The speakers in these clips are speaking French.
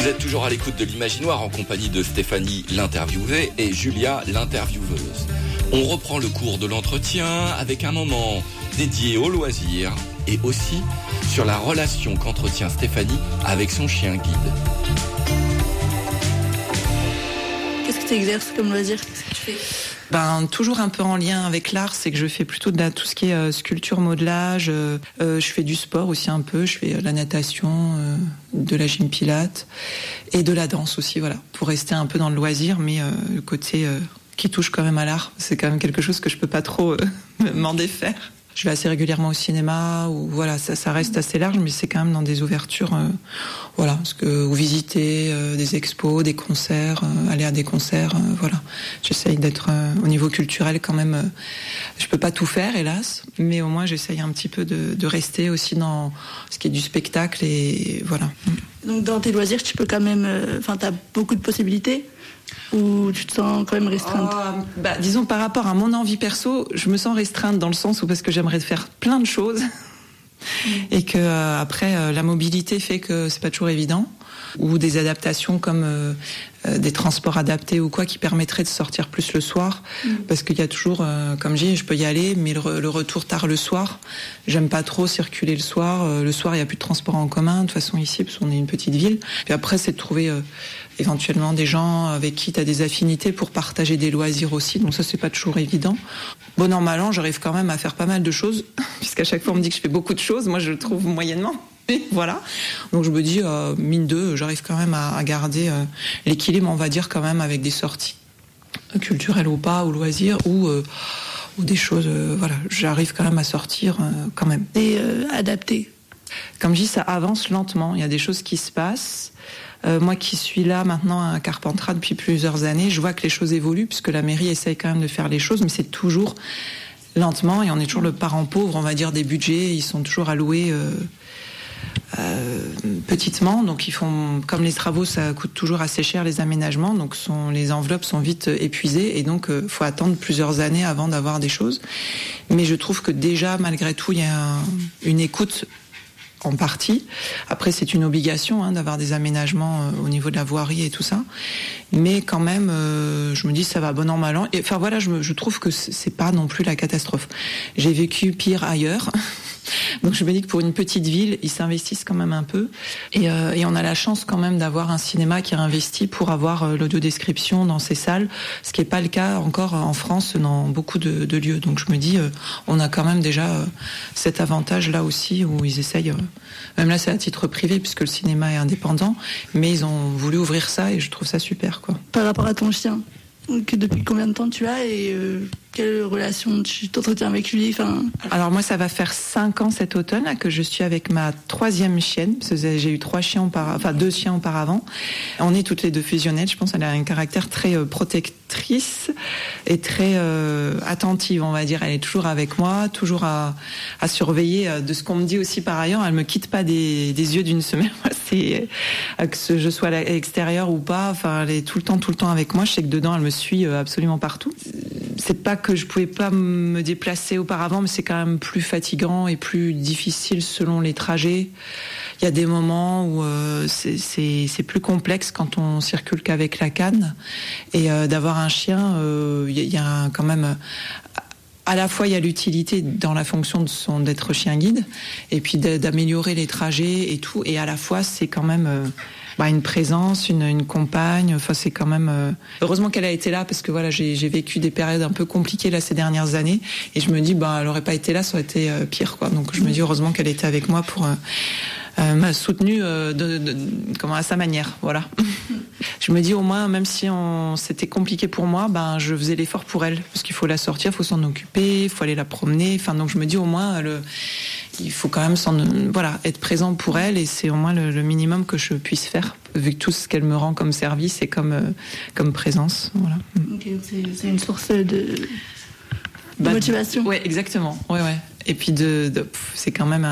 Vous êtes toujours à l'écoute de l'Imaginoire en compagnie de Stéphanie, l'interviewée, et Julia, l'intervieweuse. On reprend le cours de l'entretien avec un moment dédié aux loisirs et aussi sur la relation qu'entretient Stéphanie avec son chien guide. Qu'est-ce que tu exerces comme loisir? Qu'est-ce que tu fais? Toujours un peu en lien avec l'art, c'est que je fais plutôt tout ce qui est sculpture, modelage. Je fais du sport aussi un peu, je fais la natation, de la gym pilate et de la danse aussi, voilà, pour rester un peu dans le loisir, mais le côté qui touche quand même à l'art, c'est quand même quelque chose que je peux pas trop m'en défaire. Je vais assez régulièrement au cinéma, ou voilà, ça reste assez large, mais c'est quand même dans des ouvertures, voilà, ou visiter des expos, des concerts, aller à des concerts, voilà. J'essaye d'être au niveau culturel quand même. Je peux pas tout faire, hélas, mais au moins j'essaye un petit peu de rester aussi dans ce qui est du spectacle et voilà. Donc dans tes loisirs, tu peux quand même, t'as beaucoup de possibilités. Ou tu te sens quand même restreinte? Disons, par rapport à mon envie perso, je me sens restreinte dans le sens où parce que j'aimerais faire plein de choses et que après la mobilité fait que c'est pas toujours évident, ou des adaptations comme des transports adaptés ou quoi qui permettraient de sortir plus le soir, parce qu'il y a toujours, comme je dis, je peux y aller, mais le retour tard le soir, j'aime pas trop circuler le soir. Le soir, il y a plus de transport en commun, de toute façon ici, parce qu'on est une petite ville. Puis après, c'est de trouver éventuellement des gens avec qui tu as des affinités pour partager des loisirs aussi, donc ça c'est pas toujours évident. Bon an mal an, j'arrive quand même à faire pas mal de choses, puisqu'à chaque fois on me dit que je fais beaucoup de choses, moi je le trouve moyennement. Voilà, donc je me dis mine de, j'arrive quand même à garder l'équilibre, on va dire, quand même, avec des sorties culturelles ou pas, ou loisirs, ou des choses, voilà, j'arrive quand même à sortir quand même. Et adapté. Comme je dis, ça avance lentement, il y a des choses qui se passent. Moi qui suis là maintenant à Carpentras depuis plusieurs années, je vois que les choses évoluent, puisque la mairie essaye quand même de faire les choses, mais c'est toujours lentement, et on est toujours le parent pauvre, on va dire, des budgets, ils sont toujours alloués petitement, donc ils font, comme les travaux ça coûte toujours assez cher, les aménagements, donc les enveloppes sont vite épuisées, et donc faut attendre plusieurs années avant d'avoir des choses. Mais je trouve que déjà, malgré tout, il y a une écoute en partie. Après, c'est une obligation d'avoir des aménagements au niveau de la voirie et tout ça. Mais quand même, je me dis ça va bon an mal an. Et enfin voilà, je trouve que c'est pas non plus la catastrophe. J'ai vécu pire ailleurs. Donc je me dis que pour une petite ville, ils s'investissent quand même un peu. Et on a la chance quand même d'avoir un cinéma qui a investi pour avoir l'audiodescription dans ses salles, ce qui n'est pas le cas encore en France dans beaucoup de lieux. Donc je me dis, on a quand même déjà cet avantage-là aussi, où ils essayent, même là c'est à titre privé puisque le cinéma est indépendant, mais ils ont voulu ouvrir ça et je trouve ça super, quoi. Par rapport à ton chien, depuis combien de temps tu as et quelle relation tu t'entretiens avec lui? Alors moi, ça va faire 5 ans cet automne là, que je suis avec ma 3e chienne, parce que j'ai eu 2 chiens auparavant. On est toutes les deux fusionnelles. Je pense qu'elle a un caractère très protectrice et très attentive, on va dire. Elle est toujours avec moi, toujours à surveiller de ce qu'on me dit aussi par ailleurs. Elle me quitte pas des yeux d'une semaine. C'est que je sois à l'extérieur ou pas. Elle est tout le temps avec moi. Je sais que dedans, elle me suit absolument partout. C'est pas que je pouvais pas me déplacer auparavant, mais c'est quand même plus fatigant et plus difficile selon les trajets. Il y a des moments où c'est plus complexe quand on circule qu'avec la canne. Et d'avoir un chien, il y a quand même... À la fois, il y a l'utilité dans la fonction d'être chien guide, et puis d'améliorer les trajets et tout. Et à la fois, c'est quand même... une présence, une compagne. Enfin, c'est quand même. Heureusement qu'elle a été là, parce que voilà, j'ai vécu des périodes un peu compliquées là ces dernières années, et je me dis, elle aurait pas été là, ça aurait été pire, quoi. Donc je me dis heureusement qu'elle était avec moi pour m'a soutenue à sa manière, voilà. Je me dis au moins, même si c'était compliqué pour moi, je faisais l'effort pour elle, parce qu'il faut la sortir, il faut s'en occuper, il faut aller la promener. Enfin, donc je me dis au moins il faut quand même être présent pour elle, et c'est au moins le minimum que je puisse faire, vu que tout ce qu'elle me rend comme service et comme présence. Voilà. Okay, c'est une source de motivation. Ouais, exactement. Ouais. Et puis c'est quand même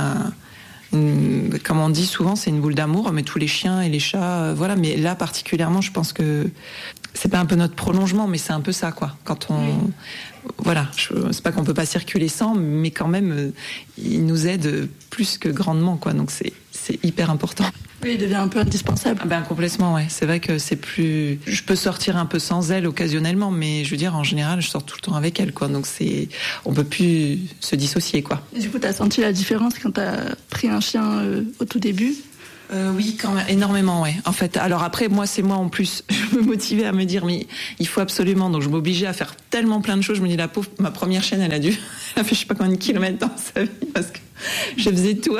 comme on dit souvent, c'est une boule d'amour, mais tous les chiens et les chats, voilà. Mais là particulièrement, je pense que c'est pas un peu notre prolongement, mais c'est un peu ça, quoi. Quand voilà, c'est pas qu'on peut pas circuler sans, mais quand même, il nous aide plus que grandement, quoi. Donc c'est hyper important. Oui, il devient un peu indispensable. Complètement, ouais. C'est vrai que c'est plus... Je peux sortir un peu sans elle occasionnellement, mais je veux dire, en général, je sors tout le temps avec elle, quoi. Donc on peut plus se dissocier, quoi. Et du coup, t'as senti la différence quand t'as pris un chien au tout début ? Oui, quand même, énormément, ouais. En fait, alors après, moi en plus, je me motivais à me dire, mais il faut absolument, donc je m'obligeais à faire tellement plein de choses. Je me dis, la pauvre, ma première chienne, elle a fait je sais pas combien de kilomètres dans sa vie, parce que je faisais tout.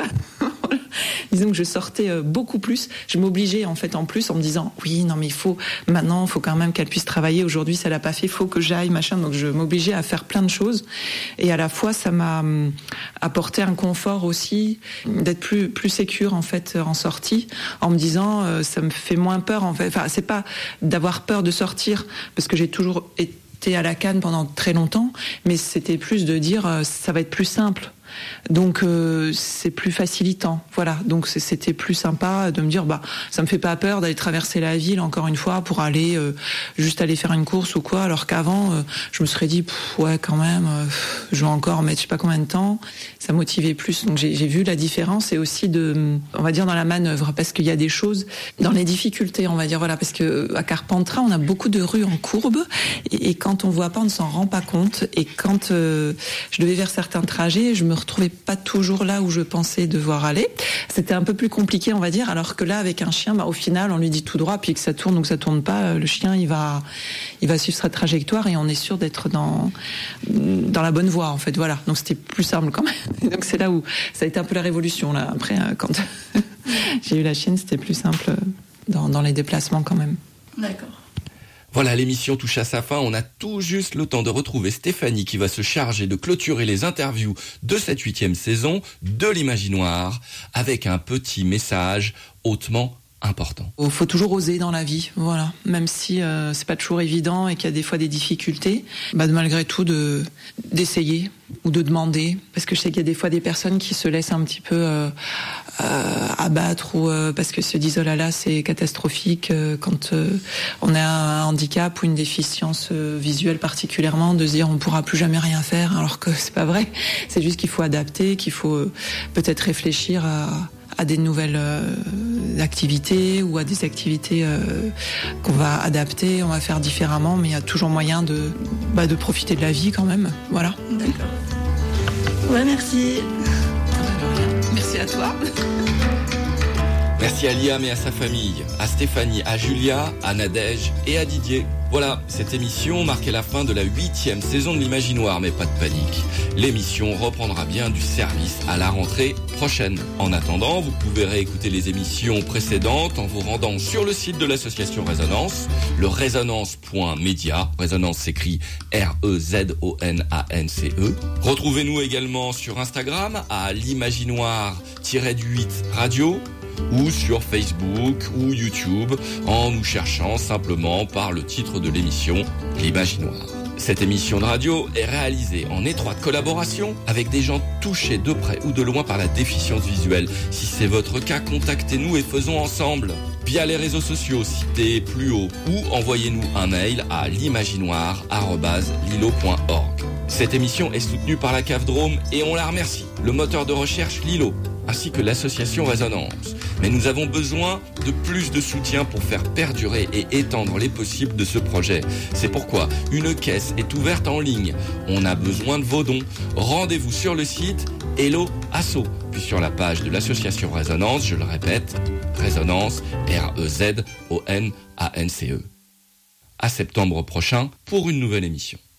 Disons que je sortais beaucoup plus. Je m'obligeais en fait en plus en me disant oui, non mais il faut quand même qu'elle puisse travailler. Aujourd'hui, ça l'a pas fait, faut que j'aille, machin. Donc je m'obligeais à faire plein de choses. Et à la fois, ça m'a apporté un confort aussi, d'être plus sécure en fait en sortie, en me disant ça me fait moins peur en fait. Enfin, c'est pas d'avoir peur de sortir parce que j'ai toujours été à la canne pendant très longtemps, mais c'était plus de dire ça va être plus simple. Donc c'est plus facilitant, voilà. Donc c'était plus sympa de me dire ça me fait pas peur d'aller traverser la ville encore une fois pour aller juste aller faire une course ou quoi, alors qu'avant je me serais dit ouais quand même je vais encore mettre je sais pas combien de temps. Ça motivait plus. Donc j'ai vu la différence et aussi on va dire dans la manœuvre, parce qu'il y a des choses dans les difficultés, on va dire, voilà, parce que à Carpentras on a beaucoup de rues en courbe et quand on voit pas on ne s'en rend pas compte, et quand je devais faire certains trajets je me retrouvais pas toujours là où je pensais devoir aller. C'était un peu plus compliqué, on va dire, alors que là, avec un chien, au final, on lui dit tout droit, puis que ça tourne ou que ça tourne pas, le chien, il va suivre sa trajectoire et on est sûr d'être dans la bonne voie, en fait, voilà. Donc c'était plus simple quand même. Donc c'est là où ça a été un peu la révolution, là. Après, quand j'ai eu la chienne, c'était plus simple dans les déplacements quand même. D'accord. Voilà, l'émission touche à sa fin. On a tout juste le temps de retrouver Stéphanie qui va se charger de clôturer les interviews de cette 8e saison de l'Imaginoire avec un petit message hautement important. Il faut toujours oser dans la vie, voilà. Même si c'est pas toujours évident et qu'il y a des fois des difficultés, malgré tout d'essayer ou de demander, parce que je sais qu'il y a des fois des personnes qui se laissent un petit peu abattre ou parce que se disent oh là là c'est catastrophique quand on a un handicap ou une déficience visuelle particulièrement, de se dire on pourra plus jamais rien faire, alors que c'est pas vrai. C'est juste qu'il faut adapter, qu'il faut peut-être réfléchir à des nouvelles activités ou à des activités qu'on va adapter, on va faire différemment, mais il y a toujours moyen de profiter de la vie quand même. Voilà. D'accord. Ouais, merci. Merci à toi. Merci à Liam et à sa famille, à Stéphanie, à Julia, à Nadège et à Didier. Voilà, cette émission marquait la fin de la 8e saison de l'Imaginoire, mais pas de panique. L'émission reprendra bien du service à la rentrée prochaine. En attendant, vous pouvez réécouter les émissions précédentes en vous rendant sur le site de l'association Résonance, le résonance.media. Résonance s'écrit REZONANCE. Retrouvez-nous également sur Instagram à l'Imaginoire-8 Radio, ou sur Facebook ou YouTube en nous cherchant simplement par le titre de l'émission l'Imaginoire. Cette émission de radio est réalisée en étroite collaboration avec des gens touchés de près ou de loin par la déficience visuelle. Si c'est votre cas, contactez-nous et faisons ensemble via les réseaux sociaux cités plus haut ou envoyez-nous un mail à l'imaginoire@lilo.org. Cette émission est soutenue par la CAF Drôme et on la remercie. Le moteur de recherche Lilo ainsi que l'association Résonance. Mais nous avons besoin de plus de soutien pour faire perdurer et étendre les possibles de ce projet. C'est pourquoi une caisse est ouverte en ligne. On a besoin de vos dons. Rendez-vous sur le site Hello Asso, puis sur la page de l'association Résonance, je le répète, Résonance, REZONANCE. À septembre prochain pour une nouvelle émission.